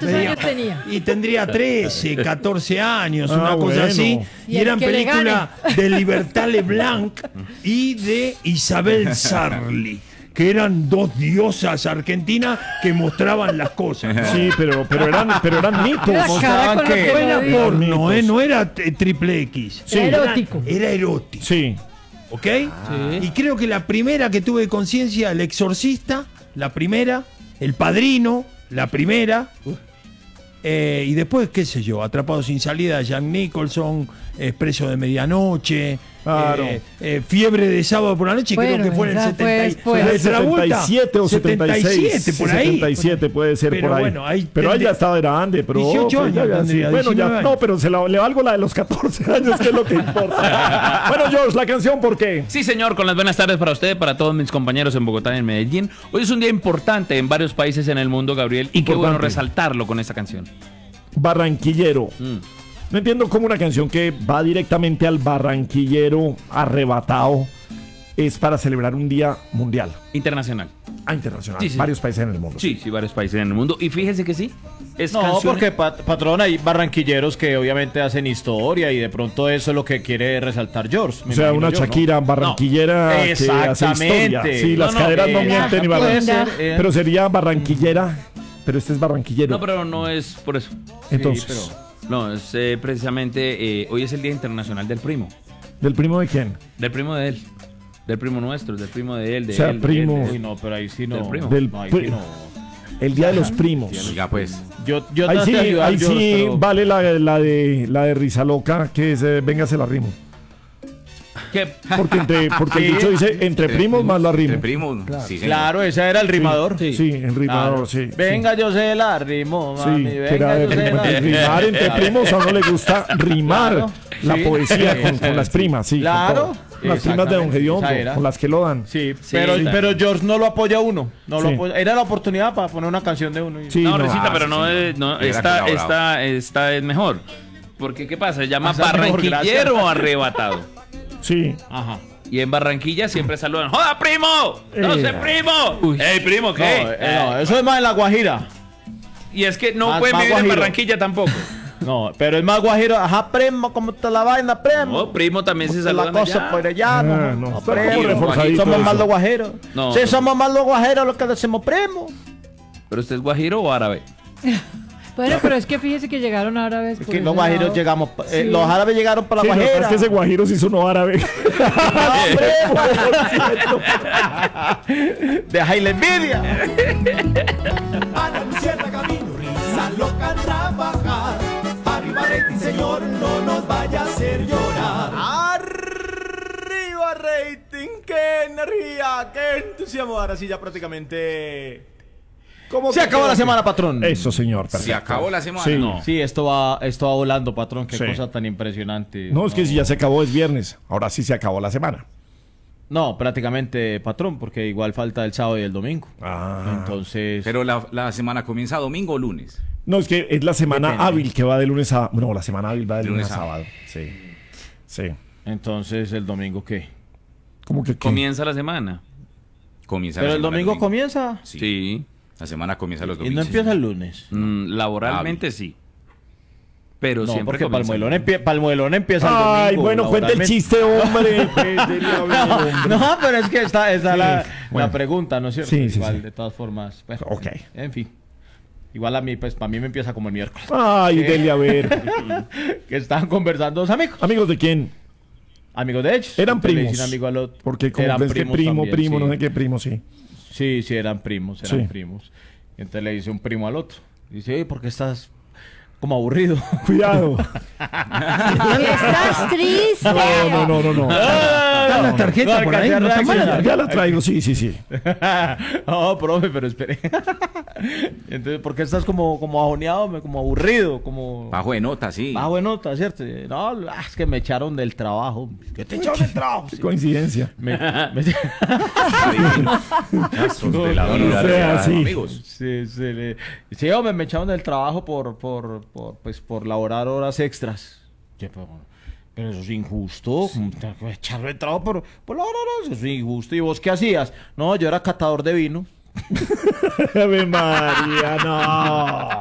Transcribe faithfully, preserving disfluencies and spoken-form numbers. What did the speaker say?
¿Cuántos Tenía- años tenía? Y tendría trece, catorce años, Ah, una cosa bueno. así. Y Y, el eran que le películas de Libertad Leblanc y de Isabel Sarli, que eran dos diosas argentinas que mostraban las cosas. Sí, pero, pero, eran, pero eran mitos. La cara mostraban con lo que- que No era me dijo. porno, ¿eh? No era eh, triple X. Sí. Era erótico. Era, era erótico. Sí. ¿Ok? Y creo que la primera que tuve conciencia, El Exorcista, la primera, El Padrino, la primera. Eh, y después, qué sé yo, Atrapado sin salida, Jack Nicholson, Expreso de medianoche, Claro. eh, eh, Fiebre de sábado por la noche, Bueno, creo que fue en el esa setenta, fue después. la de Travolta, setenta y siete o setenta y seis. setenta y siete, por ahí. setenta y siete puede ser Pero por ahí. bueno, ahí pero ahí tendría- ya estaba grande, pero dieciocho pues, ya- años ya, tendría, sí. Bueno, ya, diecinueve no, años. pero se la, le valgo la de los catorce años, que es lo que importa. Bueno, George, la canción, ¿por qué? Sí, señor, con las buenas tardes para usted, para todos mis compañeros en Bogotá y en Medellín. Hoy es un día importante en varios países en el mundo, Gabriel, y qué bueno Importante. resaltarlo con esta canción. Barranquillero. Mm. No entiendo cómo una canción que va directamente al barranquillero arrebatado es para celebrar un día mundial. Internacional. Ah, internacional. Sí, sí. Varios países en el mundo. Sí, sí, varios países en el mundo. Y fíjese que sí. Es No, canción- porque pat- patrón, hay barranquilleros que obviamente hacen historia y de pronto eso es lo que quiere resaltar George. O me sea, imagino una yo, ¿no? Shakira barranquillera No, que hace exactamente. historia. Sí, las No, no, caderas no eh, mienten ni puede barranquillera. ser, eh. Pero sería barranquillera, pero este es barranquillero. No, pero no es por eso. Entonces, Sí, No, es eh, precisamente. eh, hoy es el Día Internacional del Primo. ¿del primo de quién? Del primo de él. Del primo nuestro, del primo de él. De O sea, él, de primo. él, de Uy, él. no, pero ahí sí no. Del primo. Del No, ahí pri- sí no. El día de los primos. Oiga, pues. Yo, yo Ahí traté sí, de ayudar, ahí George, sí pero- vale la, la de la de risa loca, que es eh, venga se la rimo. ¿Qué? Porque entre, porque el Sí. dicho dice entre primos más la rimo. Entre primos. Sí, señor. Claro, ese era el rimador. Sí, en rimador, Claro. sí. Venga, yo sé la rimo, Sí, mami. que venga, era yo sé de- la rimar entre primos, a uno le gusta rimar Claro. la Sí. poesía con, con las primas, sí. con Claro. todo. Las primas de Don Exactamente, Gediondo, esa era. con las que lo dan. Sí, Sí, pero, claro. pero George no lo apoya a uno. No lo Sí. apoya. Era la oportunidad para poner una canción de uno. y- Sí, No, no, Risita, ah, pero sí, no señor. es. No, Hubiera esta, colaborado. esta, esta es mejor. Porque, ¿qué pasa? Se llama Ah, esa es mejor, barranquillero gracias. arrebatado. sí. Ajá. Y en Barranquilla siempre saludan. ¡Joda, primo! ¡No sé, Eh. primo! ¡Ey, primo, No, qué! eh, no, eso es más en la Guajira. Y es que no Más- pueden más vivir en guajiro. Barranquilla tampoco. No, pero es más guajiro. Ajá, primo, ¿cómo está la vaina, primo? No, primo también se ¿Cómo está saludan la cosa allá. por allá? Ah, no, no, no, está como primo. reforzadito Somos eso. más los guajeros. No, sí, no. somos más los guajeros los que decimos primo. ¿Pero usted es guajiro o árabe? Bueno, pero es que fíjese que llegaron árabes. Es por que ese los guajiros lado. llegamos. eh, Sí. Los árabes llegaron para Sí, la lo que pasa guajera. es que ese guajiro sí sonó árabe. Deja y la envidia. A la lucierna camino, risa loca trabajar. Arriba rating, señor, no nos vaya a hacer llorar. Arriba rating, qué energía, qué entusiasmo. Ahora sí ya prácticamente. ¿Cómo Se te acabó queda? la semana, patrón. Eso, señor. Se perfecto. acabó la semana. Sí. No. Sí, esto va, esto va volando, patrón. Qué Sí. cosa tan impresionante. No, es que si ya se acabó es viernes. Ahora sí se acabó la semana. No, prácticamente, patrón, porque igual falta el sábado y el domingo. Ah. Entonces. Pero la, la semana comienza domingo o lunes. No, es que es la semana Depende. hábil que va de lunes a... No, la semana hábil va de De lunes, lunes a a- sábado. Sí. Sí. Entonces, ¿el domingo qué? ¿Cómo que qué? Comienza la semana. Comienza Pero la el semana domingo comienza Sí. Sí. La semana comienza los y no domingos. empieza el lunes. Mm, laboralmente sí. Pero No, siempre porque comienza. Palmuelón, empie Palmuelón empieza el domingo. Ay, bueno, cuenta el laboralmente. chiste, hombre. Cuéntele, a ver, hombre. No, pero es que está, está Sí, la, bueno. la pregunta, ¿no es cierto? Sí, sí, Igual, sí. de todas formas. Bueno, Ok. En fin. Igual a mí, pues, para mí me empieza como el miércoles. Ay, dele a ver. Que estaban conversando dos amigos. ¿Amigos de quién? Amigos de ellos. Eran Entonces le primos. dicen amigo al otro. Porque como Eran ves que primos primo, también, primo, sí. no sé qué primo, sí. Sí, sí, eran primos, eran Sí. primos. Y entonces le dice un primo al otro. Dice, oye, ¿por qué estás como aburrido? Cuidado. Estás triste. No, no, no, no, no. ¿Están las tarjetas no por ahí? alcancé a ¿No están reaccionar. mal? Ya la traigo, sí, sí, sí. No, profe, pero espere. Entonces, ¿por qué estás como, como ajoneado, me- como aburrido, como... Bajo de nota, sí. Ah, bueno, está cierto. No, ah, es que me echaron del trabajo. ¿Qué te echaron del trabajo? Qué coincidencia. Me- me- Casos de la no, vida no sea real, así. amigos. Sí, sí, le- sí, hombre, me echaron del trabajo por, por, por, pues, por laborar horas extras. Yo, pero, pero eso es injusto. ¿Cómo te voy a echar del trabajo por, por laborar horas? Eso es injusto. ¿Y vos qué hacías? No, yo era catador de vino. Ave María, no.